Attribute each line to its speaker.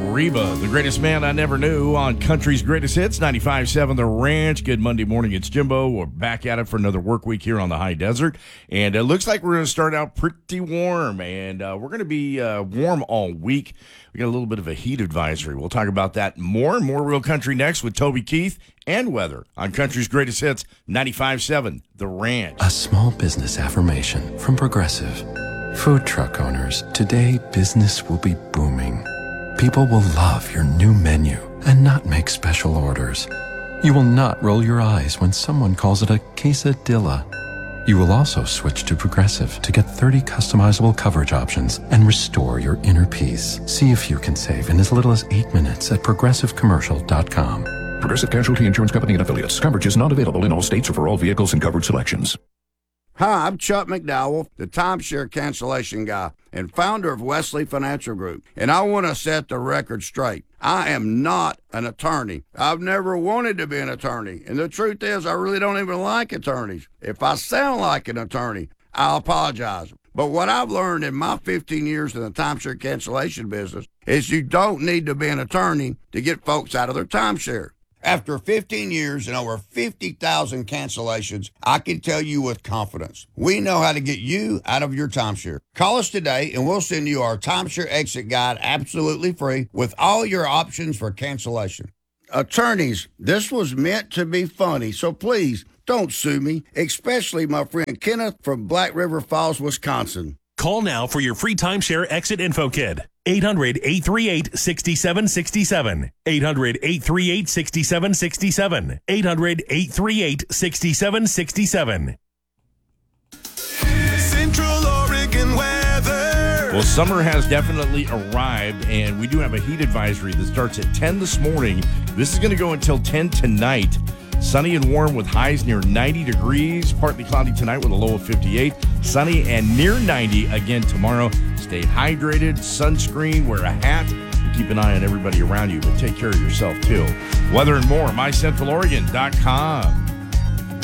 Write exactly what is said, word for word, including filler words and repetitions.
Speaker 1: Reba, the greatest man I never knew on Country's Greatest Hits, ninety-five point seven The Ranch. Good Monday morning, it's Jimbo. We're back at it for another work week here on the High Desert. And it looks like we're going to start out pretty warm, and uh, we're going to be uh, warm all week. We got a little bit of a heat advisory. We'll talk about that more and more Real Country next with Toby Keith and weather on Country's Greatest Hits, ninety-five point seven The Ranch.
Speaker 2: A small business affirmation from Progressive. Food truck owners, today business will be booming. People will love your new menu and not make special orders. You will not roll your eyes when someone calls it a quesadilla. You will also switch to Progressive to get thirty customizable coverage options and restore your inner peace. See if you can save in as little as eight minutes at progressive commercial dot com.
Speaker 3: Progressive Casualty Insurance Company and Affiliates. Coverage is not available in all states or for all vehicles and covered selections.
Speaker 4: Hi, I'm Chuck McDowell, the timeshare cancellation guy and founder of Wesley Financial Group, and I want to set the record straight. I am not an attorney. I've never wanted to be an attorney, and the truth is I really don't even like attorneys. If I sound like an attorney, I'll apologize. But what I've learned in my fifteen years in the timeshare cancellation business is you don't need to be an attorney to get folks out of their timeshare. After fifteen years and over fifty thousand cancellations, I can tell you with confidence, we know how to get you out of your timeshare. Call us today and we'll send you our timeshare exit guide absolutely free with all your options for cancellation. Attorneys, this was meant to be funny, so please don't sue me, especially my friend Kenneth from Black River Falls, Wisconsin.
Speaker 5: Call now for your free timeshare exit info kit. eight hundred, eight three eight, six seven six seven. eight hundred, eight three eight, six seven six seven. eight hundred, eight three eight, six seven six seven.
Speaker 6: Central Oregon weather.
Speaker 1: Well, summer has definitely arrived, and we do have a heat advisory that starts at ten this morning. This is going to go until ten tonight. Sunny and warm with highs near ninety degrees. Partly cloudy tonight with a low of fifty-eight. Sunny and near ninety again tomorrow. Stay hydrated, sunscreen, wear a hat, and keep an eye on everybody around you, but take care of yourself too. Weather and more, my central oregon dot com.